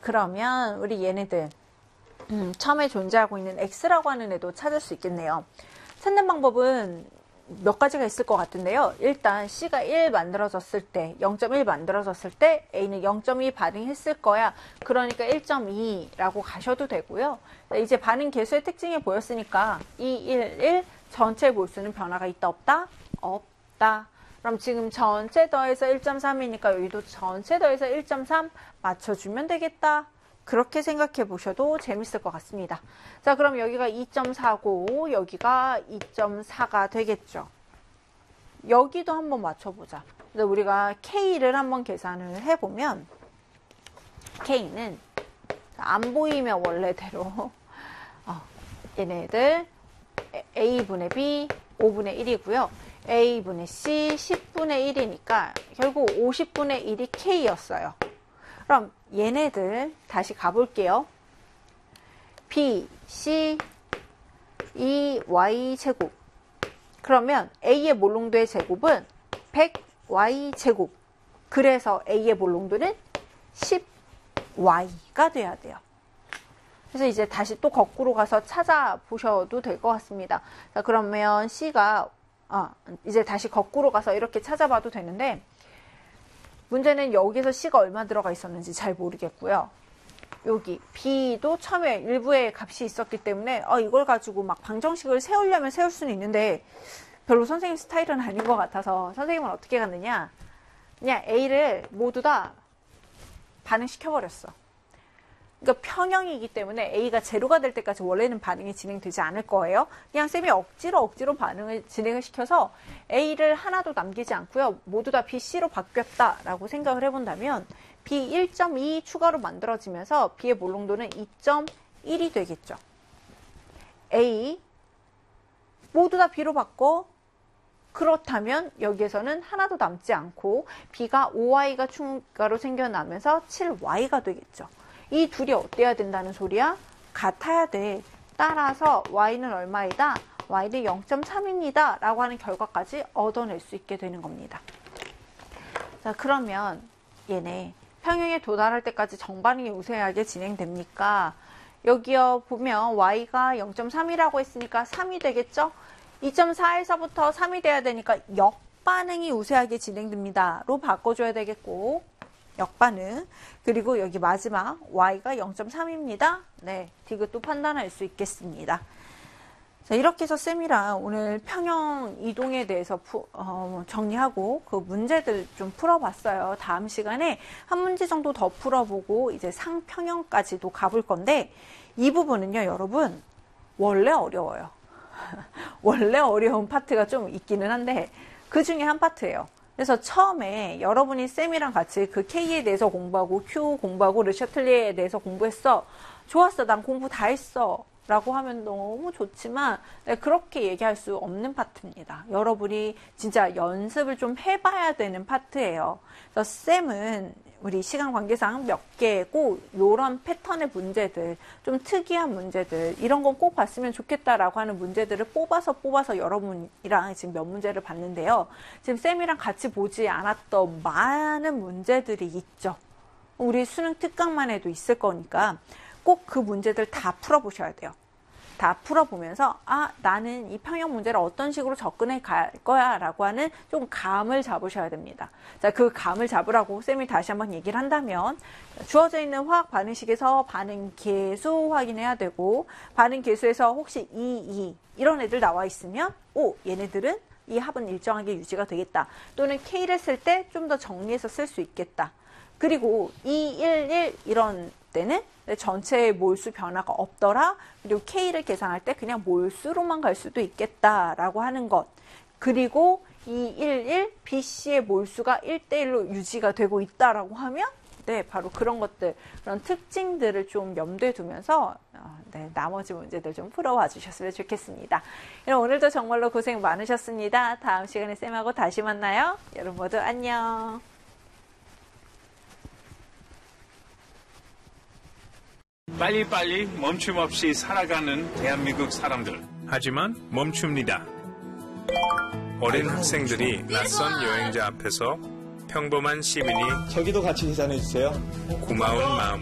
그러면 우리 얘네들 처음에 존재하고 있는 x라고 하는 애도 찾을 수 있겠네요. 찾는 방법은 몇 가지가 있을 것 같은데요. 일단 C가 1 만들어졌을 때, 0.1 만들어졌을 때 A는 0.2 반응했을 거야. 그러니까 1.2라고 가셔도 되고요. 이제 반응 개수의 특징이 보였으니까 2, 1, 1 전체 몰수는 변화가 있다 없다? 없다. 그럼 지금 전체 더해서 1.3이니까 여기도 전체 더해서 1.3 맞춰주면 되겠다. 그렇게 생각해 보셔도 재밌을 것 같습니다. 자, 그럼 여기가 2.4고 여기가 2.4가 되겠죠. 여기도 한번 맞춰보자. 우리가 K를 한번 계산을 해보면 K는 안 보이면 원래대로 얘네들 A분의 B 5분의 1이고요. A분의 C 10분의 1이니까 결국 50분의 1이 K였어요. 그럼 얘네들 다시 가볼게요. B, C, E, Y 제곱. 그러면 A의 몰롱도의 제곱은 100Y 제곱. 그래서 A의 몰롱도는 10Y가 돼야 돼요. 그래서 이제 다시 또 거꾸로 가서 찾아보셔도 될 것 같습니다. 자, 그러면 C가 이제 다시 거꾸로 가서 이렇게 찾아봐도 되는데 문제는 여기서 C가 얼마 들어가 있었는지 잘 모르겠고요. 여기 B도 처음에 일부의 값이 있었기 때문에 이걸 가지고 막 방정식을 세우려면 세울 수는 있는데 별로 선생님 스타일은 아닌 것 같아서 선생님은 어떻게 갔느냐, 그냥 A를 모두 다 반응시켜버렸어. 그러니까 평형이기 때문에 A가 제로가 될 때까지 원래는 반응이 진행되지 않을 거예요. 그냥 쌤이 억지로 반응을 진행을 시켜서 A를 하나도 남기지 않고요. 모두 다 B, C로 바뀌었다라고 생각을 해본다면 B 1.2 추가로 만들어지면서 B의 몰롱도는 2.1이 되겠죠. A 모두 다 B로 바꿔. 그렇다면 여기에서는 하나도 남지 않고 B가 5Y가 추가로 생겨나면서 7Y가 되겠죠. 이 둘이 어때야 된다는 소리야? 같아야 돼. 따라서 Y는 얼마이다? Y는 0.3입니다. 라고 하는 결과까지 얻어낼 수 있게 되는 겁니다. 자, 그러면 얘네 평형에 도달할 때까지 정반응이 우세하게 진행됩니까? 여기요 보면 Y가 0.3이라고 했으니까 3이 되겠죠? 2.4에서부터 3이 돼야 되니까 역반응이 우세하게 진행됩니다. 로 바꿔줘야 되겠고, 역반응. 그리고 여기 마지막 Y가 0.3입니다. 네, 디귿도 판단할 수 있겠습니다. 자, 이렇게 해서 쌤이랑 오늘 평형 이동에 대해서 정리하고 그 문제들 좀 풀어봤어요. 다음 시간에 한 문제 정도 더 풀어보고 이제 상평형까지도 가볼 건데, 이 부분은요, 여러분, 원래 어려워요. 원래 어려운 파트가 좀 있기는 한데 그 중에 한 파트예요. 그래서 처음에 여러분이 쌤이랑 같이 그 K에 대해서 공부하고 Q 공부하고 르샤틀리에 대해서 공부했어. 좋았어. 난 공부 다 했어. 라고 하면 너무 좋지만 그렇게 얘기할 수 없는 파트입니다. 여러분이 진짜 연습을 좀 해봐야 되는 파트예요. 그래서 쌤은 우리 시간 관계상 몇 개 꼭 이런 패턴의 문제들, 좀 특이한 문제들, 이런 건 꼭 봤으면 좋겠다라고 하는 문제들을 뽑아서 여러분이랑 지금 몇 문제를 봤는데요. 지금 쌤이랑 같이 보지 않았던 많은 문제들이 있죠. 우리 수능 특강만 해도 있을 거니까 꼭 그 문제들 다 풀어보셔야 돼요. 다 풀어보면서 나는 이 평형 문제를 어떤 식으로 접근해 갈 거야 라고 하는 좀 감을 잡으셔야 됩니다. 자, 그 감을 잡으라고 쌤이 다시 한번 얘기를 한다면 주어져 있는 화학 반응식에서 반응 계수 확인해야 되고, 반응 계수에서 혹시 2 이런 애들 나와 있으면 얘네들은 이 합은 일정하게 유지가 되겠다. 또는 K를 쓸 때 좀 더 정리해서 쓸 수 있겠다. 그리고 2, 1, 1 이런 때는 전체의 몰수 변화가 없더라. 그리고 K를 계산할 때 그냥 몰수로만 갈 수도 있겠다라고 하는 것. 그리고 2, 1, 1 BC의 몰수가 1대1로 유지가 되고 있다라고 하면 바로 그런 것들, 그런 특징들을 좀 염두에 두면서 나머지 문제들 좀 풀어와 주셨으면 좋겠습니다. 여러분, 오늘도 정말로 고생 많으셨습니다. 다음 시간에 쌤하고 다시 만나요. 여러분 모두 안녕. 빨리빨리 멈춤 없이 살아가는 대한민국 사람들. 하지만 멈춥니다. 어린 학생들이 낯선 여행자 앞에서 평범한 시민이 저기도 같이 계산해 주세요. 고마운 마음